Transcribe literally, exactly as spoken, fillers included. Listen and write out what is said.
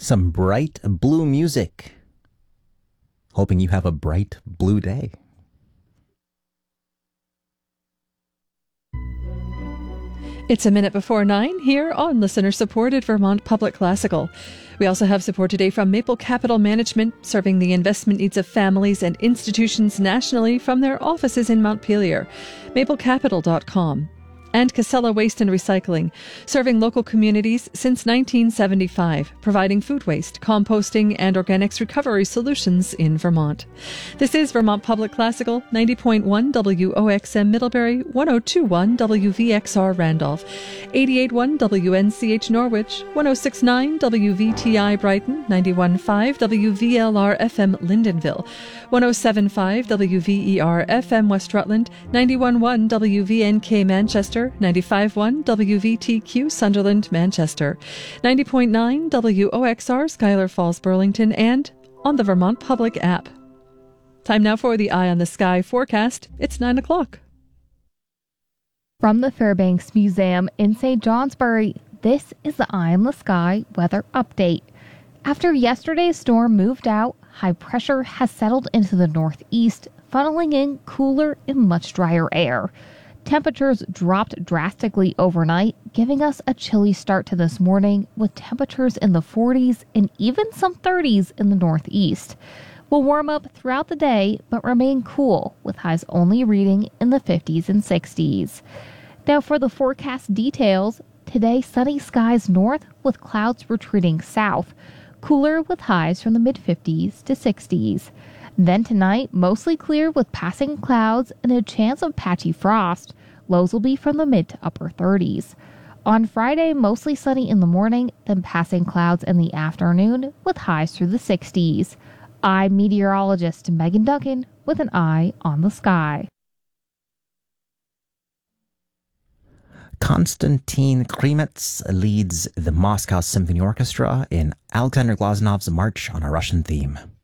some bright blue music. Hoping you have a bright blue day. It's a minute before nine here on listener-supported Vermont Public Classical. We also have support today from Maple Capital Management, serving the investment needs of families and institutions nationally from their offices in Montpelier. maple capital dot com. And Casella Waste and Recycling, serving local communities since nineteen seventy-five, providing food waste, composting, and organics recovery solutions in Vermont. This is Vermont Public Classical, ninety point one W O X M Middlebury, one oh two point one W V X R Randolph, eighty-eight point one W N C H Norwich, one oh six point nine W V T I Brighton, ninety-one point five W V L R F M Lyndonville, one oh seven point five W V E R F M West Rutland, ninety-one point one W V N K Manchester, ninety-five point one W V T Q Sunderland, Manchester, ninety point nine W O X R Schuyler Falls, Burlington, and on the Vermont Public app. Time now for the Eye on the Sky forecast. It's nine o'clock. From the Fairbanks Museum in Saint Johnsbury, this is the Eye on the Sky weather update. After yesterday's storm moved out, high pressure has settled into the northeast, funneling in cooler and much drier air. Temperatures dropped drastically overnight, giving us a chilly start to this morning with temperatures in the forties and even some thirties in the northeast. We'll warm up throughout the day but remain cool, with highs only reading in the fifties and sixties. Now for the forecast details, today sunny skies north with clouds retreating south, cooler with highs from the mid-fifties to sixties. Then tonight, mostly clear with passing clouds and a chance of patchy frost. Lows will be from the mid to upper thirties. On Friday, mostly sunny in the morning, then passing clouds in the afternoon with highs through the sixties. I'm meteorologist Megan Duncan with an eye on the sky. Konstantin Kremetz leads the Moscow Symphony Orchestra in Alexander Glazunov's March on a Russian Theme.